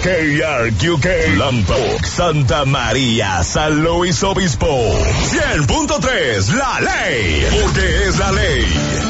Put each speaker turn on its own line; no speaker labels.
KRQK, Lampo, Santa María, San Luis Obispo. 100.3, La Ley, porque es la ley.